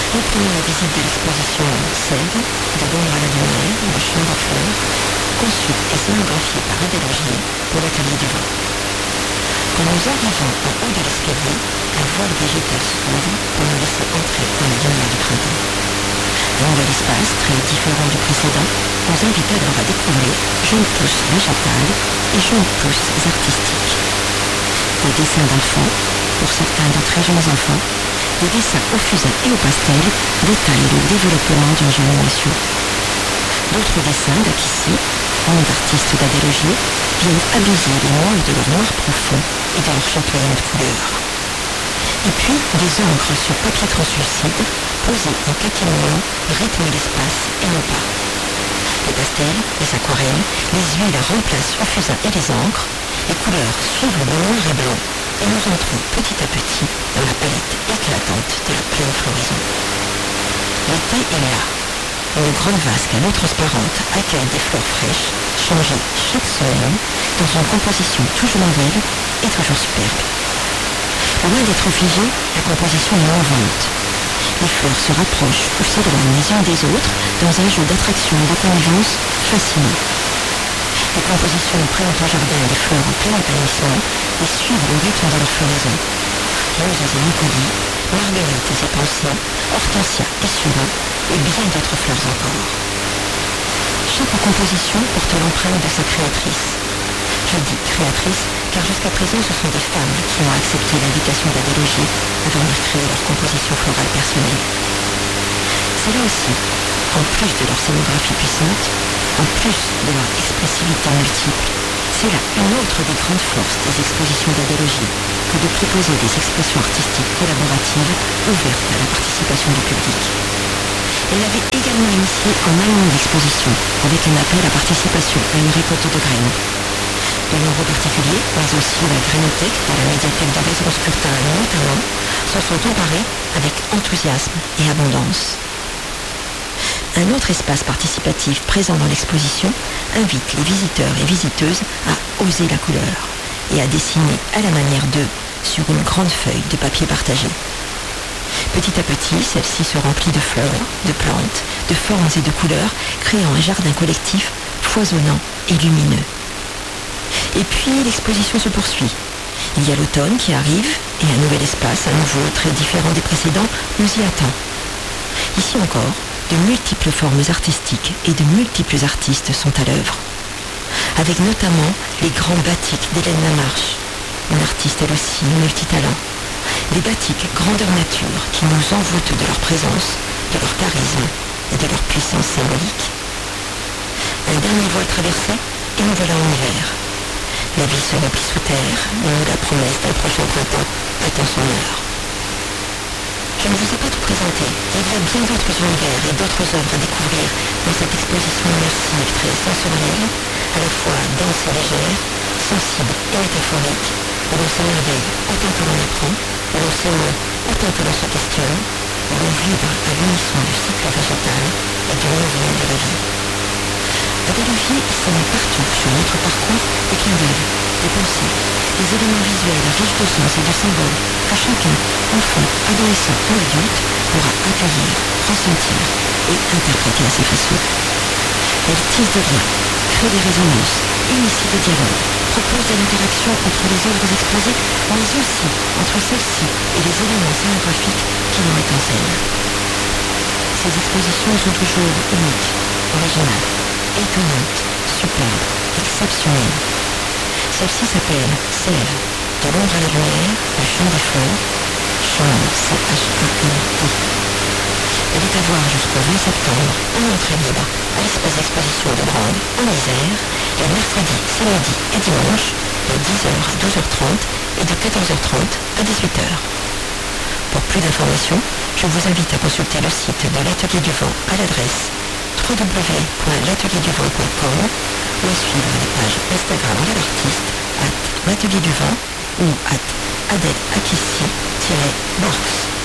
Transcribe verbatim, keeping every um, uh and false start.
Nous prenons la visite de l'exposition Sève, de l'ombre à la lumière, le champ des fleurs, conçue et scénographiée par Adèle Augier pour l'atelier du vent. Quand nous arrivons en haut de l'escalier, un voile végétal s'ouvre pour nous laisser entrer dans la lumière du printemps. Un nouvel espace, très différent du précédent, nous invite alors à découvrir jeunes pousses végétales et jeunes pousses artistiques. Des dessins d'enfants, pour certains de très jeunes enfants, des dessins au fusain et au pastel détaillent le développement d'une génération. D'autres dessins d'Akissi, nom d'artistes d'Adèle Augier, viennent habiller les moules de leur noir profond et de leur chatoyante couleur. Et puis, des encres sur papier translucide, posées en caquinoulant, rythment l'espace et non pas. Les pastels, les aquarelles, les huiles remplacent le fusain et les encres, les couleurs suivent le noir et blanc, et nous entrons petit à petit dans la palette éclatante de la pleine floraison. L'été est là. Une grande vasque à eau transparente accueille des fleurs fraîches, changées chaque semaine, dans une composition toujours nouvelle et toujours superbe. Loin d'être figée, la composition est mouvante. Les fleurs se rapprochent ou s'éloignent les unes des autres dans un jeu d'attraction et de convergence fascinant. Les compositions prennent en jardin des fleurs en plein épanouissement et suivent le rythme de leur floraison. Roses et Nicolie, marguerites et pensées, hortensia et surin, et bien d'autres fleurs encore. Chaque composition porte l'empreinte de sa créatrice. Je dis créatrice car jusqu'à présent ce sont des femmes qui ont accepté l'invitation d'Adèle Augier à venir créer leur composition florale personnelle. C'est là aussi, en plus de leur scénographie puissante, en plus de leur expressivité multiple, c'est là une autre des grandes forces des expositions d'Adèle Augier que de proposer des expressions artistiques collaboratives ouvertes à la participation du public. Elle avait également initié en amont d'exposition avec un appel à participation à une récolte de graines. De nombreux particuliers, mais aussi la Grainothèque de la médiathèque de Vaison-Scurtin notamment, s'en sont emparés avec enthousiasme et abondance. Un autre espace participatif présent dans l'exposition invite les visiteurs et visiteuses à oser la couleur et à dessiner à la manière d'eux sur une grande feuille de papier partagé. Petit à petit, celle-ci se remplit de fleurs, de plantes, de formes et de couleurs, créant un jardin collectif foisonnant et lumineux. Et puis l'exposition se poursuit. Il y a l'automne qui arrive et un nouvel espace, à nouveau très différent des précédents, nous y attend. Ici encore, de multiples formes artistiques et de multiples artistes sont à l'œuvre. Avec notamment les grands batiks d'Hélène Lamarche, une artiste elle aussi multitalent. Les batiks grandeur nature qui nous envoûtent de leur présence, de leur charisme et de leur puissance symbolique. Un dernier voile traversé et nous voilà en hiver. La vie se replie sous terre, mais la promesse d'un prochain printemps attend son heure. Je ne vous ai pas tout présenté. Il y a bien d'autres univers et d'autres œuvres à découvrir dans cette exposition immersive très sensorielle, à la fois dense et légère, sensible et métaphorique, où l'on s'émerveille autant que l'on apprend, où l'on s'émeut autant que l'on se questionne, où l'on vibre à l'unisson du cycle végétal et du mouvement de la vie. Adèle Augier sème partout sur notre parcours des clins d'œil, des pensées, des éléments visuels riches de sens et de symboles que chacun, enfant, adolescent ou adulte, pourra accueillir, ressentir et interpréter à sa façon. Elle tisse des liens, crée des résonances, initie des dialogues, propose de l'interaction entre les œuvres exposées, mais aussi entre celles-ci et les éléments scénographiques qui les mettent en scène. Ces expositions sont toujours uniques, originales, étonnantes, superbes, exceptionnelles. Celle-ci s'appelle Sève, de l'ombre à la lumière, le champ des fleurs, champ C H A N T. Elle est à voir jusqu'au vingt septembre en entrée libre à l'espace d'exposition de Grande, en Isère, les mercredis, samedis et dimanches, de dix heures à douze heures trente et de quatorze heures trente à dix-huit heures. Pour plus d'informations, je vous invite à consulter le site de l'Atelier du Vent à l'adresse w w w point l'atelier du vent point com ou à suivre les pages Instagram de l'artiste at l'atelier du vent ou at Adèle Akissi-Borx.